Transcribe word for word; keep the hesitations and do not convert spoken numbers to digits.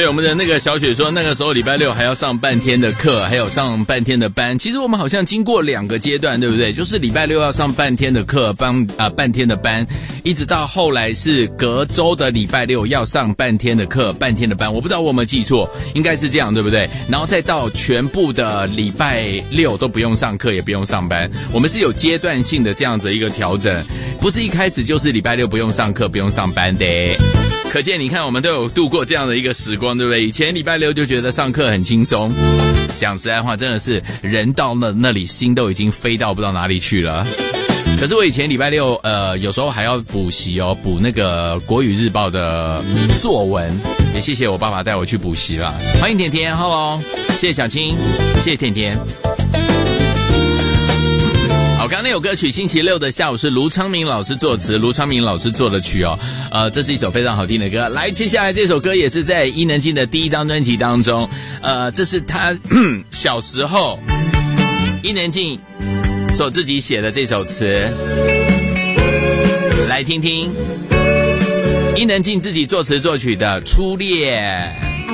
对，我们的那个小雪说，那个时候礼拜六还要上半天的课，还有上半天的班。其实我们好像经过两个阶段，对不对？就是礼拜六要上半天的课，帮啊、呃、半天的班，一直到后来是隔周的礼拜六要上半天的课，半天的班。我不知道我有没有记错，应该是这样，对不对？然后再到全部的礼拜六都不用上课，也不用上班。我们是有阶段性的这样子一个调整，不是一开始就是礼拜六不用上课，不用上班的。可见你看我们都有度过这样的一个时光，对不对？以前礼拜六就觉得上课很轻松，讲实在话真的是人到了那里心都已经飞到不知道哪里去了。可是我以前礼拜六呃有时候还要补习哦，补那个国语日报的作文，也谢谢我爸爸带我去补习了。欢迎甜甜 ，Hello， 谢谢小青，谢谢甜甜。好，刚刚那首歌曲星期六的下午是卢昌明老师作词，卢昌明老师做的曲哦。呃，这是一首非常好听的歌。来，接下来这首歌也是在伊能静的第一张专辑当中，呃，这是他小时候伊能静所自己写的这首词，来听听伊能静自己作词作曲的《初恋》。